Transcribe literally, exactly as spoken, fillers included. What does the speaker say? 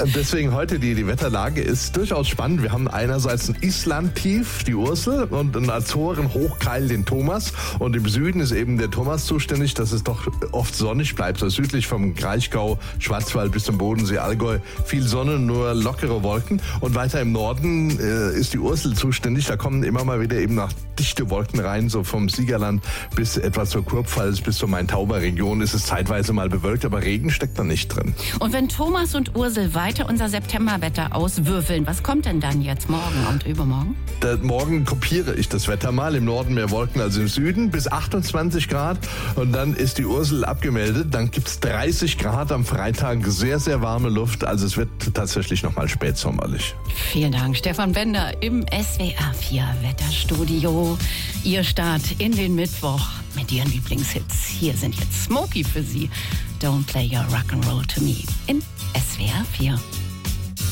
Deswegen heute die, die Wetterlage ist durchaus spannend. Wir haben einerseits ein Island-Tief, die Ursel, und einen Azoren-Hochkeil, den Thomas. Und im Süden ist eben der Thomas zuständig, dass es doch oft sonnig bleibt. So südlich vom Kraichgau, Schwarzwald bis zum Bodensee, Allgäu, viel Sonne, nur lockere Wolken. Und weiter im Norden äh, ist die Ursel zuständig. Da kommen immer mal wieder eben noch dichte Wolken rein, so vom Siegerland bis etwa zur Kurpfalz, bis zur Main-Tauber-Region ist es zeitweise mal bewölkt, aber Regen steckt da nicht drin. Und wenn Thomas und Ursel weiter unser Septemberwetter auswürfeln, was kommt denn dann jetzt morgen und übermorgen? Da, morgen kopiere ich das Wetter mal. Im Norden mehr Wolken als im Süden, bis achtundzwanzig Grad. Und dann ist die Ursel abgemeldet. Dann gibt es dreißig Grad am Freitag, sehr, sehr warme Luft. Also es wird tatsächlich nochmal spätsommerlich. Vielen Dank, Stefan Bender im S W R vier Wetterstudio. Ihr Start in den Mittwoch mit Ihren Lieblingshits. Hier sind jetzt Smokey für Sie. Don't play your rock'n'roll to me in S W R vier.